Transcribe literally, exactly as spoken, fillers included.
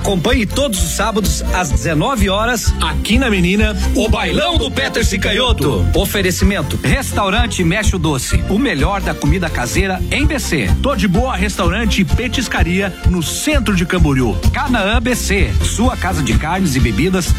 Acompanhe todos os sábados às dezenove horas aqui na Menina, o Bailão do Peter Cicanhoto. Oferecimento: Restaurante Mexe o Doce, o melhor da comida caseira em B C. Tô de Boa Restaurante e Petiscaria no centro de Camboriú. Canaã B C, sua casa de carnes e bebidas